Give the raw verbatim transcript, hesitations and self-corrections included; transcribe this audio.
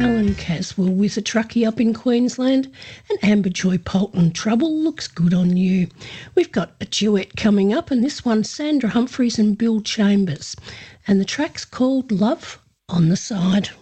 Alan Caswell with a truckie up in Queensland, and Amber Joy Polton, Trouble Looks Good on You. We've got a duet coming up, and this one's Sandra Humphreys and Bill Chambers, and the track's called Love on the Side.